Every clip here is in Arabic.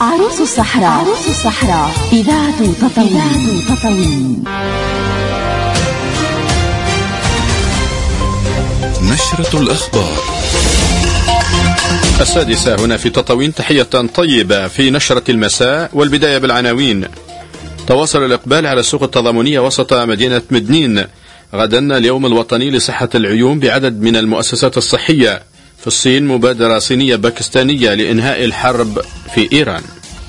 عروس الصحراء إذاعة تطاوين. نشرة الأخبار 6:00 هنا في تطاوين. تحية طيبة في نشرة المساء، والبداية بالعناوين. تواصل الإقبال على السوق التضامنية وسط مدينة مدنين. غدا اليوم الوطني لصحة العيون بعدد من المؤسسات الصحية. في الصين مبادرة صينية باكستانية لإنهاء الحرب في إيران.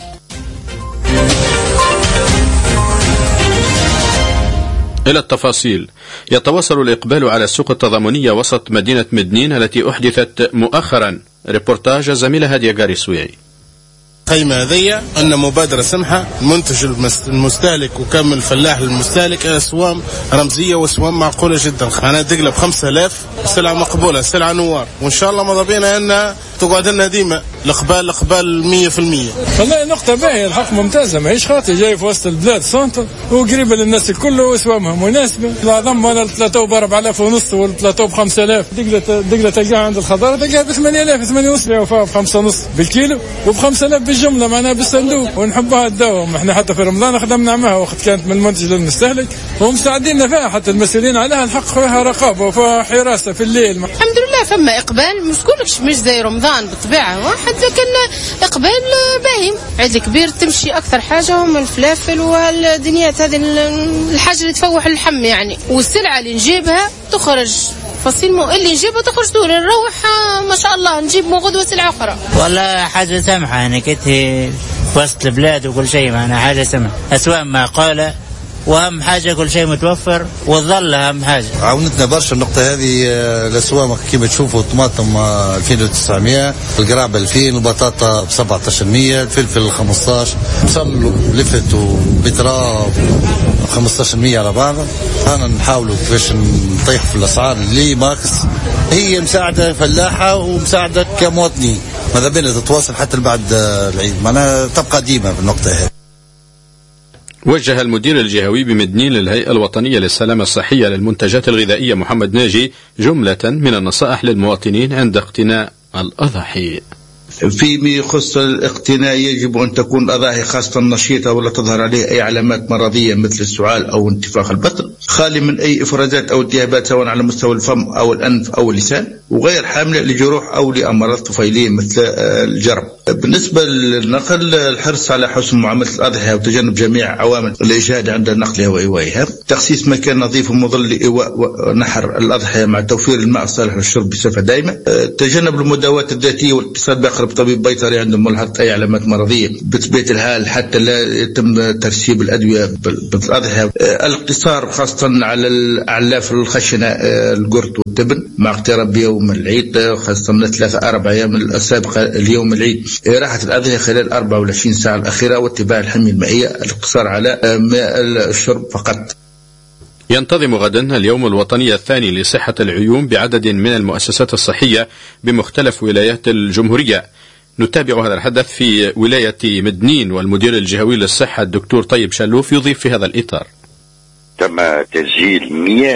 إلى التفاصيل. يتواصل الإقبال على السوق التضامنية وسط مدينة مدنين التي أحدثت مؤخرا. ريبورتاج زميلة هادية قاريسويعي. قيمة هذية أن مبادرة سمحة المنتج المستهلك وكم الفلاح للمستهلك أسوام رمزية وأسوام معقولة جدا. أنا تقلب 5000 سلعة مقبولة، سلعة نوار، وإن شاء الله ماذا بينا أن تقعد لنا ديما الإقبال 100%. والله نقطة باهية، الحق ممتازة، ماهيش خاطر جاي في وسط البلاد سنتر وقريبة للناس الكل وأسوامها مناسبة. العظم ولا 3 ب4,500 ولا 3 ب5,000. دقلة تلقاها عند الخضار تلقاها ب8,000 8,500 ب5.5 بالكيلو وب5,000 بالجملة معنا بالصندوق. ونحبها الدوام، احنا حتى في رمضان خدمنا معها وقت كانت من المنتج للمستهلك ومساعدين فيها، حتى المسؤولين عليها الحق فيها رقابة وفيها حراسة في الليل. الحمد لله فما إقبال، مش كلش مش زي رمضان بالطبيعة واحد، لكن إقبال باهي. عيد كبير تمشي أكثر حاجة هم الفلافل والدنيات هذه الحاجة اللي تفوح اللحم يعني، والسلعة اللي نجيبها تخرج فصيل اللي نجيبها تخرج دور نروح ما شاء الله نجيب غدوة سلعة أخرى. والله حاجة سمحة يعني كنت وسط البلاد وكل شيء معنا حاجة سمحة، أسواق معقولة، وأهم حاجة كل شيء متوفر والظل أهم حاجة. عاونتنا برشا النقطة هذه. الأسواق كما تشوفوا الطماطم 2900، القرابة 2000، البطاطا ب17%، الفلفل 15، بصل لفت وبتراب 15% على بعضها. أنا نحاولوا كيفاش نطيح في الأسعار اللي ماكس، هي مساعدة فلاحة ومساعدة كمواطنين. ماذا بينا تتواصل حتى بعد العيد، معناها تبقى ديما في النقطة هذه. وجه المدير الجهوي بمدنين للهيئة الوطنية للسلامة الصحية للمنتجات الغذائية محمد ناجي جملة من النصائح للمواطنين عند اقتناء الأضاحي. فيما يخص الاقتناء يجب أن تكون الأضاحي خاصة نشيطة ولا تظهر عليه أي علامات مرضية مثل السعال أو انتفاخ البطن، خالي من أي إفرازات أو التهابات سواء على مستوى الفم أو الأنف أو اللسان، وغير حاملة لجروح أو لأمراض طفيلية مثل الجرب. بالنسبة للنقل، الحرص على حسن معاملة الأضحية وتجنب جميع عوامل الإجهاد عند نقلها وإيوائها، تخصيص مكان نظيف ومظل لإيواء ونحر الأضحية مع توفير الماء الصالح للشرب بصفة دائمة، تجنب المداوات الذاتية والاتصال بأقرب طبيب بيطري عندما ملاحظة أي علامات مرضية. بطبيعة الحال حتى لا يتم ترسيب الأدوية بالأضحية. الاقتصار خاصة على الأعلاف الخشنة، القرط والتبن، مع اقتراب يوم العيد خاصة من 3-4 أيام السابقة اليوم العيد، راحة الأضحية خلال 24 ساعة الأخيرة، واتباع الحمية المائية، الاقتصار على ماء الشرب فقط. ينتظم غدا اليوم الوطني الثاني لصحة العيون بعدد من المؤسسات الصحية بمختلف ولايات الجمهورية. نتابع هذا الحدث في ولاية مدنين، والمدير الجهوي للصحة الدكتور طيب شلوف يضيف في هذا الإطار. تم تسجيل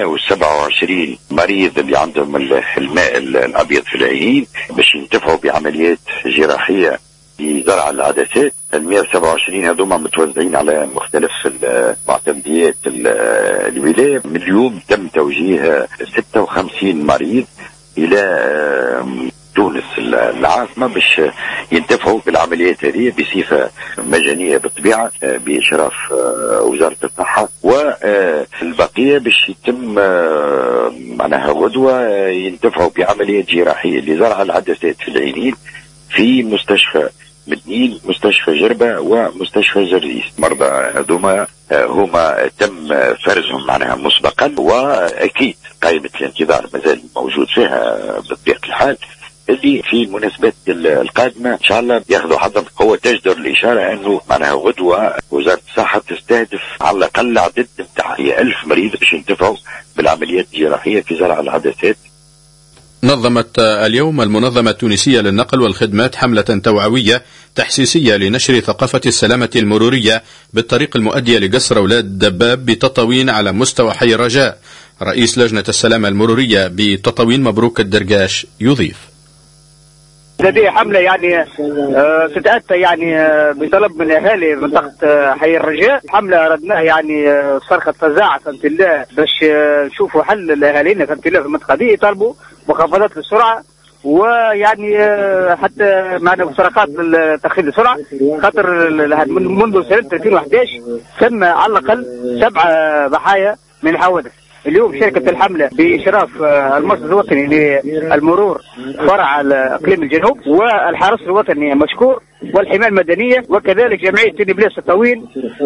127 مريض اللي عندهم الماء الأبيض في العينين باش ينتفعوا بعمليات جراحية لزرع العدسات. 127 هذوما متوزعين على مختلف معتمديات الولاية. من اليوم تم توجيه 56 مريض إلى تونس العاصمة باش ينتفعوا بالعمليات هذه بصفة مجانية بالطبيعة بإشراف وزارة الصحة، والبقية باش يتم معناها غدوة ينتفعوا بعمليات جراحية لزرع العدسات في العينين في مستشفى مدنين، مستشفى جربة، ومستشفى زرزيس. مرضى هذوما هما تم فرزهم معناها مسبقا، وأكيد قائمة الانتظار مازال موجود فيها بطبيعة الحال، اللي في المناسبات القادمة إن شاء الله ياخذوا حظهم. هو تجدر الإشارة أنه معناها غدوة وزارة الصحة تستهدف على الأقل عدد نتاع 1000 مريض باش ينتفعوا بالعمليات الجراحية في زرع العدسات. نظمت اليوم المنظمة التونسية للنقل والخدمات حملة توعوية تحسيسية لنشر ثقافة السلامة المرورية بالطريق المؤدية لقصر أولاد الدباب بتطاوين على مستوى حي رجاء. رئيس لجنة السلامة المرورية بتطاوين مبروك الدرقاش يضيف. هذه حملة يعني تتأتى يعني بطلب من أهالي منطقة حي الرجاء. حملة ردناها يعني صرخة فزاعة فهمت الله باش نشوفوا حل لأهالينا فهمت الله في المنطقة دي، يطالبوا مخفضات للسرعة ويعني حتى معنا مفارقات لتخفيض السرعة، خاطر منذ سنة 2011 تم على الأقل 7 ضحايا من الحوادث. اليوم شركة الحملة بإشراف المركز الوطني للمرور فرع إقليم الجنوب والحرس الوطني مشكور والحماية المدنية وكذلك جمعية نابلس الطويل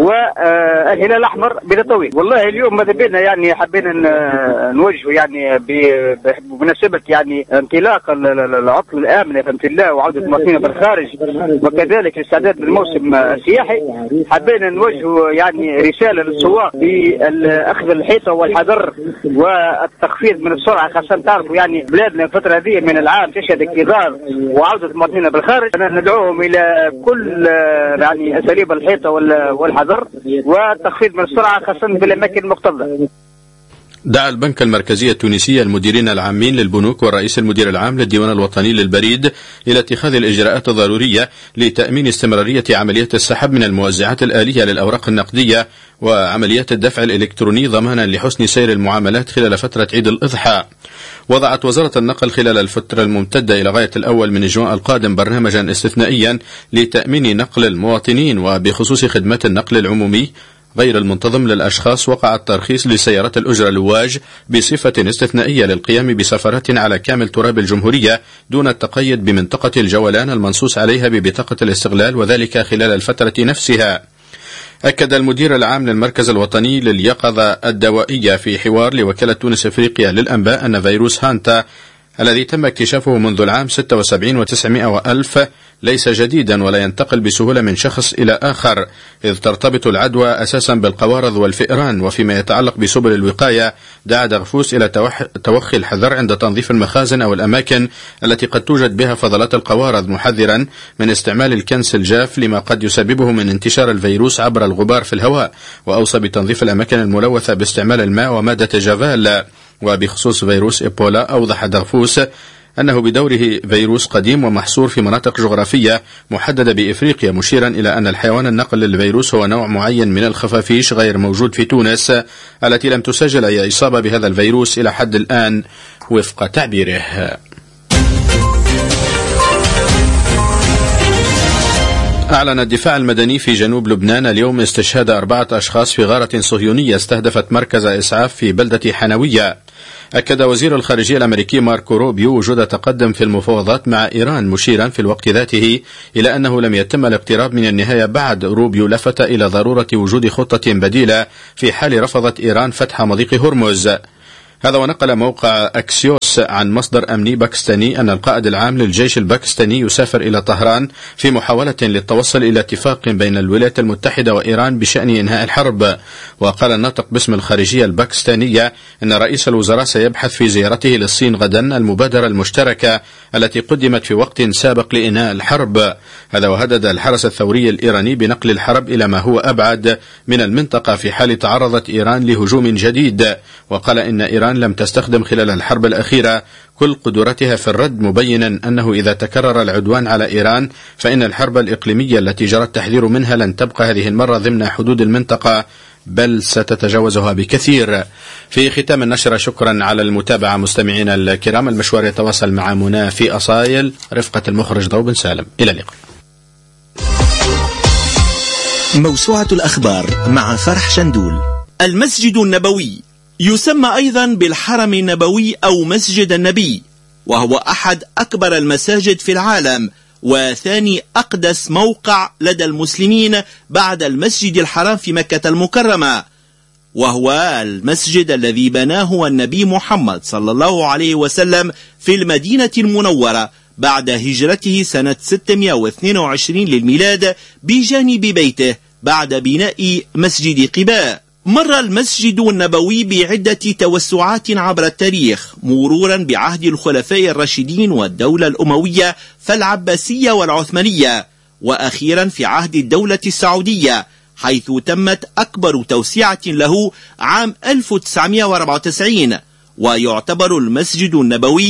والهلال الأحمر بتطويل. والله اليوم ماذا بينا يعني حبينا نوجه يعني بمناسبة يعني انطلاق العطل الآمن فهمت الله وعودة المواطنين بالخارج وكذلك الاستعداد للموسم السياحي، حبينا نوجه يعني رسالة للسواق بأخذ الحيطة والحذر والتخفيض من السرعة، خاصة تعرفوا يعني بلادنا الفترة هذه من العام تشهد اكتظاظ وعودة المواطنين بالخارج. أنا ندعوهم إلى كل يعني أساليب الحيطة والحذر والتخفيض من السرعة خاصة في الأماكن المكتظة. دعا البنك المركزي التونسي المديرين العامين للبنوك والرئيس المدير العام للديوان الوطني للبريد إلى اتخاذ الإجراءات الضرورية لتأمين استمرارية عمليات السحب من الموزعات الآلية للأوراق النقدية وعمليات الدفع الإلكتروني ضمانا لحسن سير المعاملات خلال فترة عيد الأضحى. وضعت وزارة النقل خلال الفترة الممتدة إلى غاية الأول من الجوان القادم برنامجا استثنائيا لتأمين نقل المواطنين وبخصوص خدمات النقل العمومي غير المنتظم للأشخاص. وقع الترخيص لسيارات الأجرة الواج بصفة استثنائية للقيام بسفرات على كامل تراب الجمهورية دون التقيد بمنطقة الجولان المنصوص عليها ببطاقة الاستغلال وذلك خلال الفترة نفسها. أكد المدير العام للمركز الوطني لليقظة الدوائية في حوار لوكالة تونس إفريقيا للأنباء أن فيروس هانتا الذي تم اكتشافه منذ العام 76 و900 وألف ليس جديدا ولا ينتقل بسهولة من شخص إلى آخر، إذ ترتبط العدوى أساسا بالقوارض والفئران. وفيما يتعلق بسبل الوقاية دعا دغفوس إلى توخي الحذر عند تنظيف المخازن أو الأماكن التي قد توجد بها فضلات القوارض، محذرا من استعمال الكنس الجاف لما قد يسببه من انتشار الفيروس عبر الغبار في الهواء، وأوصى بتنظيف الأماكن الملوثة باستعمال الماء ومادة جافال. وبخصوص فيروس إيبولا أوضح دغفوس أنه بدوره فيروس قديم ومحصور في مناطق جغرافية محددة بإفريقيا، مشيرا إلى أن الحيوان النقل للفيروس هو نوع معين من الخفافيش غير موجود في تونس التي لم تسجل أي إصابة بهذا الفيروس إلى حد الآن وفق تعبيره. أعلن الدفاع المدني في جنوب لبنان اليوم استشهاد 4 أشخاص في غارة صهيونية استهدفت مركز إسعاف في بلدة حنوية. أكد وزير الخارجية الأمريكي ماركو روبيو وجود تقدم في المفاوضات مع إيران، مشيرا في الوقت ذاته إلى أنه لم يتم الاقتراب من النهاية بعد. روبيو لفت إلى ضرورة وجود خطة بديلة في حال رفضت إيران فتح مضيق هرمز. هذا ونقل موقع أكسيوس عن مصدر أمني باكستاني أن القائد العام للجيش الباكستاني يسافر إلى طهران في محاولة للتوصل إلى اتفاق بين الولايات المتحدة وإيران بشأن إنهاء الحرب. وقال الناطق باسم الخارجية الباكستانية أن رئيس الوزراء سيبحث في زيارته للصين غدا المبادرة المشتركة التي قدمت في وقت سابق لإنهاء الحرب. هذا وهدد الحرس الثوري الإيراني بنقل الحرب إلى ما هو أبعد من المنطقة في حال تعرضت إيران لهجوم جديد. وقال إن إيران لم تستخدم خلال الحرب الأخيرة كل قدرتها في الرد، مبينا أنه إذا تكرر العدوان على إيران فإن الحرب الإقليمية التي جرى التحذير منها لن تبقى هذه المرة ضمن حدود المنطقة بل ستتجاوزها بكثير. في ختام النشرة شكرا على المتابعة مستمعينا الكرام. المشوار يتواصل مع منى في أصايل، رفقة المخرج ضوء بن سالم. إلى اللقاء. موسوعة الأخبار مع فرح شندول. المسجد النبوي يسمى أيضا بالحرم النبوي أو مسجد النبي، وهو أحد أكبر المساجد في العالم وثاني أقدس موقع لدى المسلمين بعد المسجد الحرام في مكة المكرمة، وهو المسجد الذي بناه النبي محمد صلى الله عليه وسلم في المدينة المنورة بعد هجرته سنة 622 للميلاد بجانب بيته بعد بناء مسجد قباء. مر المسجد النبوي بعدة توسعات عبر التاريخ، مرورا بعهد الخلفاء الراشدين والدولة الأموية فالعباسية والعثمانية، وأخيرا في عهد الدولة السعودية حيث تمت أكبر توسعة له عام 1994. ويعتبر المسجد النبوي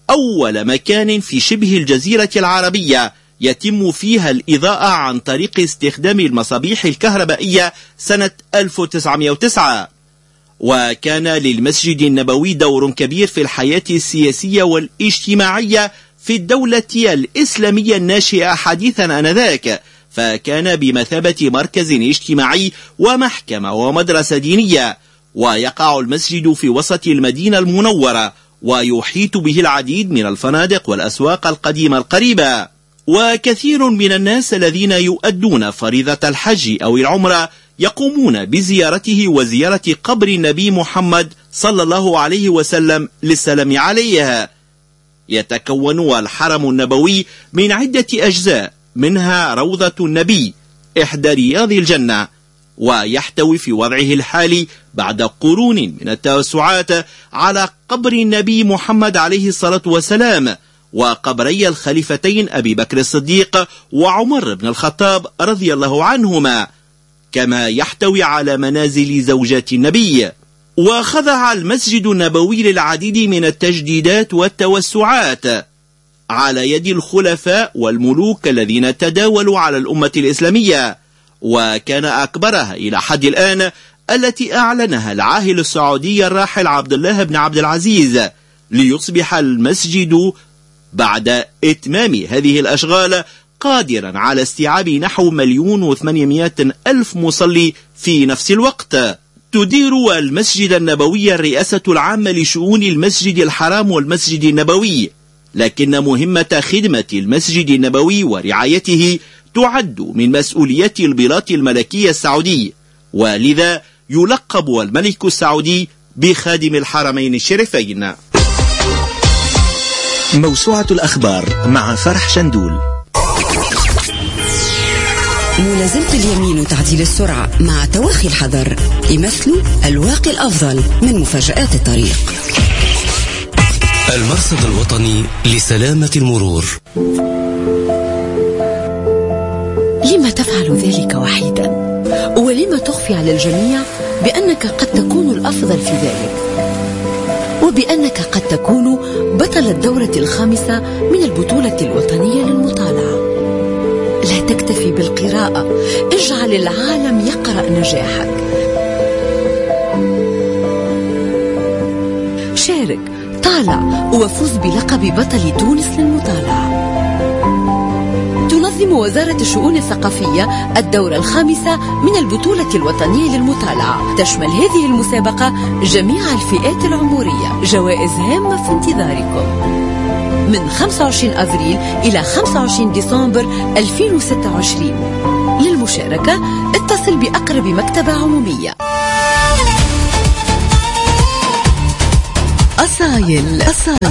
أول مكان في شبه الجزيرة العربية يتم فيها الإضاءة عن طريق استخدام المصابيح الكهربائية سنة 1909. وكان للمسجد النبوي دور كبير في الحياة السياسية والاجتماعية في الدولة الإسلامية الناشئة حديثا آنذاك، فكان بمثابة مركز اجتماعي ومحكمة ومدرسة دينية. ويقع المسجد في وسط المدينة المنورة، ويحيط به العديد من الفنادق والأسواق القديمة القريبة. وكثير من الناس الذين يؤدون فريضة الحج أو العمرة يقومون بزيارته وزيارة قبر النبي محمد صلى الله عليه وسلم للسلام عليه. يتكون الحرم النبوي من عدة أجزاء، منها روضة النبي إحدى رياض الجنة، ويحتوي في وضعه الحالي بعد قرون من التوسعات على قبر النبي محمد عليه الصلاة والسلام، وقبري الخليفتين أبي بكر الصديق وعمر بن الخطاب رضي الله عنهما، كما يحتوي على منازل زوجات النبي. وخضع المسجد النبوي للعديد من التجديدات والتوسعات على يد الخلفاء والملوك الذين تداولوا على الأمة الإسلامية، وكان أكبرها إلى حد الآن التي أعلنها العاهل السعودي الراحل عبد الله بن عبد العزيز، ليصبح المسجد بعد إتمام هذه الأشغال قادرا على استيعاب نحو 1,800,000 مصلي في نفس الوقت. تدير المسجد النبوي الرئاسة العامة لشؤون المسجد الحرام والمسجد النبوي، لكن مهمة خدمة المسجد النبوي ورعايته تعد من مسؤوليات البلاط الملكي السعودي، ولذا يلقب الملك السعودي بخادم الحرمين الشريفين. موسوعة الأخبار مع فرح شندول. ملازمة اليمين وتعديل السرعة مع تواخي الحذر يمثلوا الواقي الأفضل من مفاجآت الطريق. المرصد الوطني لسلامة المرور. لما تفعل ذلك وحيدا؟ ولما تخفي على الجميع بأنك قد تكون الأفضل في ذلك، وبأنك قد تكون بطل الدورة 5 من البطولة الوطنية للمطالعة؟ لا تكتفي بالقراءة، اجعل العالم يقرأ نجاحك. شارك، طالع، وفوز بلقب بطل تونس للمطالعة. تنظم وزارة الشؤون الثقافية الدورة 5 من البطولة الوطنية للمطالعة. تشمل هذه المسابقة جميع الفئات العمرية. جوائز هامة في انتظاركم من 25 أفريل إلى 25 ديسمبر 2026. للمشاركة اتصل بأقرب مكتبة عمومية. أصايل